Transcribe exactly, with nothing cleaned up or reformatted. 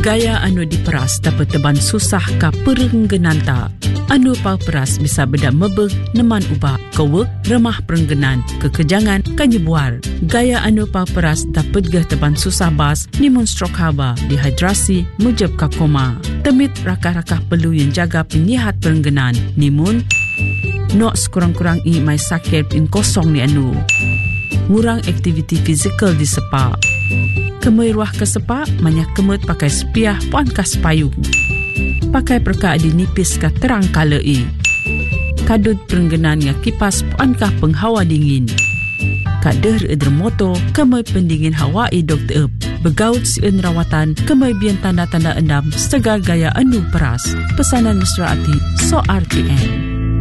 Gaya anu diperas dapat teban susah ka perenggenanta. Anu pau peras bisa beda mebeg neman ubah kewe remah perenggenan kekejangan kanyebuar. Gaya anu pau peras dapat gah teban susah bas nimun stroke haba, dehidrasi, mujab ka koma. Temit rakah-rakah perlu yang jaga penyihat perenggenan nimun nok sekurang-kurang i mai sakit in kosong ni anu. Ngurang aktiviti fizikal di sepa. Kemai ruah ke sepa, banyak kemut pakai sepiah puan kas payung. Pakai perka di nipis ka terang kala i. Kadut perenggenan nga kipas puan kah penghawa dingin. Kader eder moto, kemai pendingin hawa i dokter ep. Begaut siun rawatan, kemai bian tanda-tanda endam segar gaya anu peras. Pesanan Mesra Ati, So R T M.